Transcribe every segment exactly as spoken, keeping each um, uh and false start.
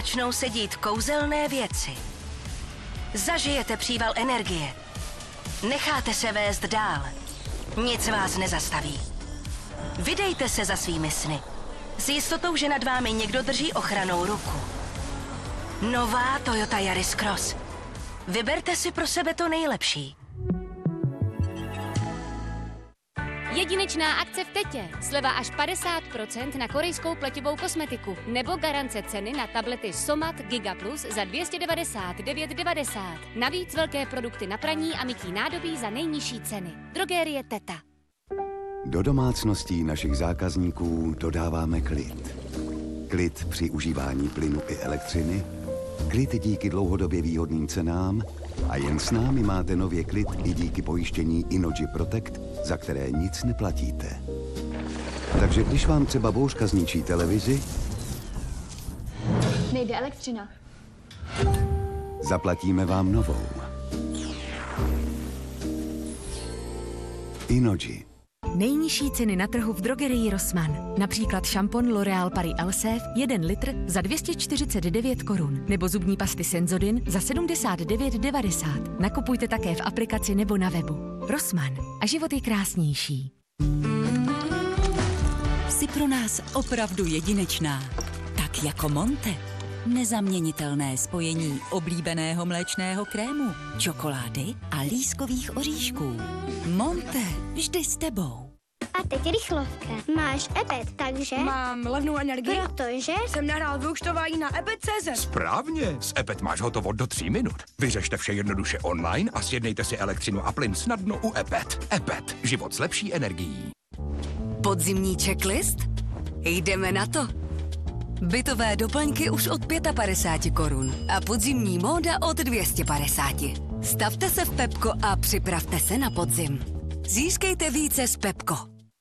začnou se dít kouzelné věci. Zažijete příval energie. Necháte se vést dál. Nic vás nezastaví. Vydejte se za svými sny. S jistotou, že nad vámi někdo drží ochranou ruku. Nová Toyota Yaris Cross. Vyberte si pro sebe to nejlepší. Jedinečná akce v Tetě. Sleva až padesát procent na korejskou pletivou kosmetiku. Nebo garance ceny na tablety Somat Giga Plus za dvě stě devadesát devět devadesát. Navíc velké produkty na praní a mytí nádobí za nejnižší ceny. Drogerie Teta. Do domácností našich zákazníků dodáváme klid. Klid při užívání plynu i elektřiny, klid díky dlouhodobě výhodným cenám a jen s námi máte nově klid i díky pojištění Inoji Protect, za které nic neplatíte. Takže když vám třeba bouřka zničí televizi, nejde elektřina. Zaplatíme vám novou. Inoji. Nejnižší ceny na trhu v drogerii Rossmann. Například šampon L'Oréal Paris Elseve jeden litr za dvě stě čtyřicet devět korun. Nebo zubní pasty Senzodin za sedmdesát devět devadesát. Nakupujte také v aplikaci nebo na webu. Rossmann. A život je krásnější. Jsi pro nás opravdu jedinečná. Tak jako Monte. Nezaměnitelné spojení oblíbeného mléčného krému, čokolády a lískových oříšků. Monte, vždy s tebou. A teď rychlovka. Máš Epet, takže... Mám levnou energii. Protože... Jsem nahrál vyúčtování na epet tečka cé zet. Správně, s Epet máš hotovo do tří minut. Vyřešte vše jednoduše online a sjednejte si elektřinu a plyn snadno u Epet. Epet, život s lepší energií. Podzimní checklist? Jdeme na to. Bytové doplňky už od padesát pět korun a podzimní móda od dvě stě padesát. Stavte se v Pepko a připravte se na podzim. Získejte více z Pepko.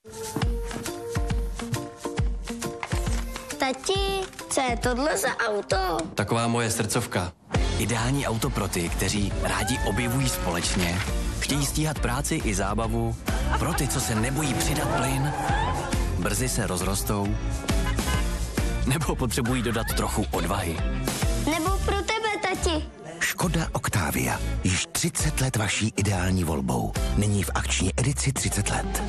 Tati, co je tohle za auto? Taková moje srdcovka. Ideální auto pro ty, kteří rádi objevují společně, chtějí stíhat práci i zábavu, pro ty, co se nebojí přidat plyn, brzy se rozrostou, nebo potřebují dodat trochu odvahy. Nebo pro tebe, tati. Škoda Octavia. Již třicet let vaší ideální volbou. Nyní v akční edici třicet let.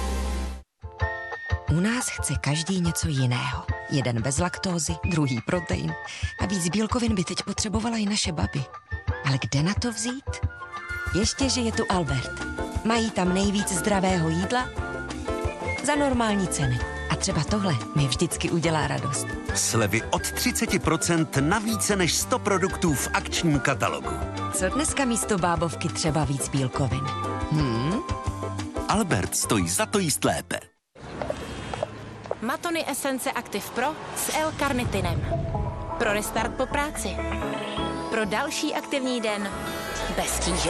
U nás chce každý něco jiného. Jeden bez laktózy, druhý protein. A víc bílkovin by teď potřebovala i naše babi. Ale kde na to vzít? Ještě, že je tu Albert. Mají tam nejvíc zdravého jídla za normální ceny. A třeba tohle mi vždycky udělá radost. Slevy od třicet procent na více než sto produktů v akčním katalogu. Co dneska místo bábovky třeba víc bílkovin? Hmm? Albert stojí za to jíst lépe. Matony Esence Active Pro s L-karnitinem. Pro restart po práci. Pro další aktivní den bez tíže.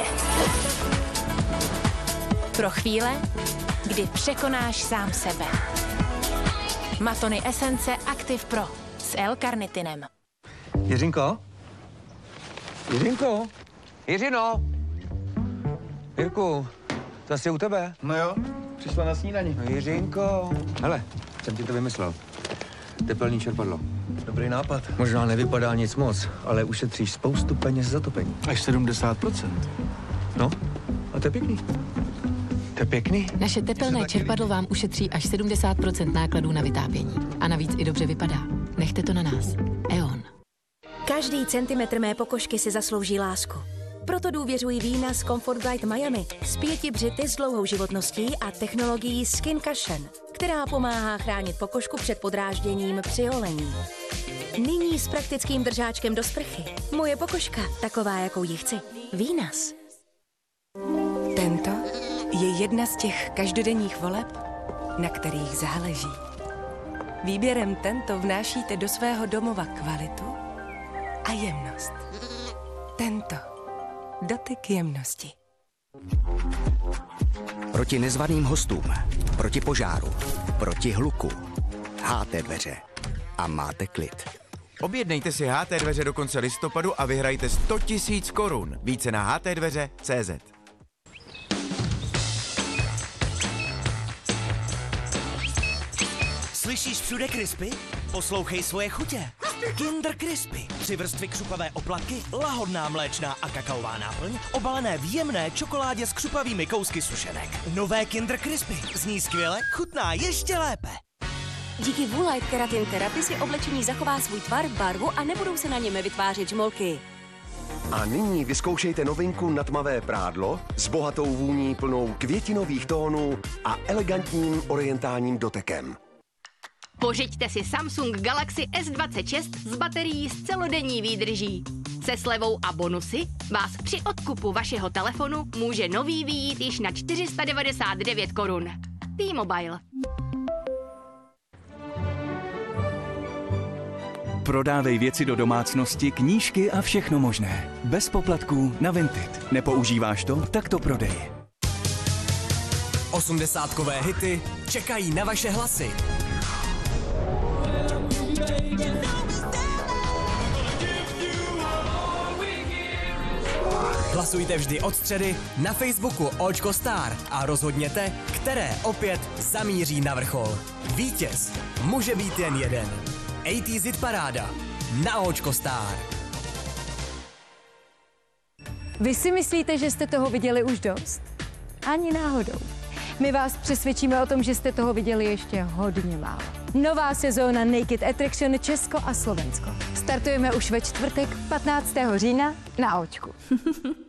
Pro chvíle, kdy překonáš sám sebe. Matony Esence Active Pro s L-karnitinem. Jiřinko? Jiřinko? Jiřino? Jirku, to asi u tebe? No jo, přišla na snídani. No Jiřinko. Hele, jsem ti to vymyslel. Tepelný čerpadlo. Dobrý nápad. Možná nevypadá nic moc, ale ušetříš spoustu peněz za topení. Až sedmdesát procent. No, a to je pěkný. To je pěkný. Naše tepelné čerpadlo vám ušetří až sedmdesát procent nákladů na vytápění. A navíc i dobře vypadá. Nechte to na nás. E O N. Každý centimetr mé pokožky si zaslouží lásku. Proto důvěřuji vína z Comfort Bright Miami s pěti břity s dlouhou životností a technologií Skin Cushion, která pomáhá chránit pokožku před podrážděním při holení. Nyní s praktickým držáčkem do sprchy. Moje pokožka, taková, jakou ji chci. Vínas. Tento je jedna z těch každodenních voleb, na kterých záleží. Výběrem Tento vnášíte do svého domova kvalitu a jemnost. Tento. Dotyk jemnosti. Proti nezvaným hostům, proti požáru, proti hluku. H T dveře. A máte klid. Objednejte si H T dveře do konce listopadu a vyhrajte sto tisíc korun. Více na h t dveře tečka cé zet. Slyšíš všude Crispy? Poslouchej svoje chutě. Kinder Crispy. Tři vrstvy křupavé oplatky, lahodná mléčná a kakaová náplň, obalené v jemné čokoládě s křupavými kousky sušenek. Nové Kinder Crispy. Zní skvěle, chutná ještě lépe. Díky Woolite Keratin Therapy si oblečení zachová svůj tvar, barvu a nebudou se na něm vytvářet žmolky. A nyní vyzkoušejte novinku na tmavé prádlo s bohatou vůní plnou květinových tónů a elegantním orientálním dotekem. Pořiďte si Samsung Galaxy S dvacet šest s baterií s celodenní výdrží. Se slevou a bonusy vás při odkupu vašeho telefonu může nový vyjít již na čtyři sta devadesát devět korun. T-Mobile. Prodávej věci do domácnosti, knížky a všechno možné. Bez poplatků na Vinted. Nepoužíváš to? Tak to prodej. Osmdesátkové hity čekají na vaše hlasy. Hlasujte vždy od středy na Facebooku Očko Star a rozhodněte, které opět zamíří na vrchol. Vítěz může být jen jeden. A T Z Paráda na Očko Star. Vy si myslíte, že jste toho viděli už dost? Ani náhodou. My vás přesvědčíme o tom, že jste toho viděli ještě hodně málo. Nová sezóna Naked Attraction Česko a Slovensko. Startujeme už ve čtvrtek patnáctého října na Očku.